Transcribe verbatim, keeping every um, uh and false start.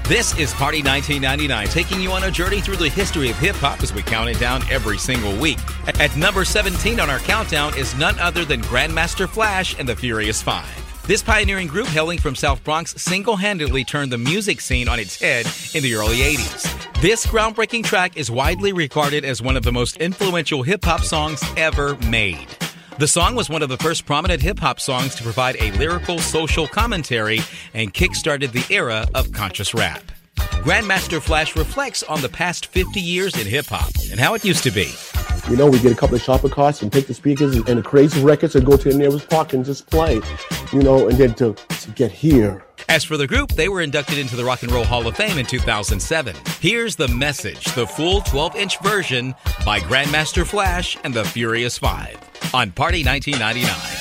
This is Party nineteen ninety-nine, taking you on a journey through the history of hip-hop as we count it down every single week. At number seventeen on our countdown is none other than Grandmaster Flash and the Furious Five. This pioneering group hailing from South Bronx single-handedly turned the music scene on its head in the early eighties. This groundbreaking track is widely regarded as one of the most influential hip-hop songs ever made. The song was one of the first prominent hip-hop songs to provide a lyrical social commentary and kick-started the era of conscious rap. Grandmaster Flash reflects on the past fifty years in hip-hop and how it used to be. You know, we get a couple of shopper carts and take the speakers and, and the crazy records and go to the nearest park and just play, you know, and then to, to get here. As for the group, they were inducted into the Rock and Roll Hall of Fame in two thousand seven. Here's The Message, the full twelve-inch version by Grandmaster Flash and the Furious Five on Party nineteen ninety-nine.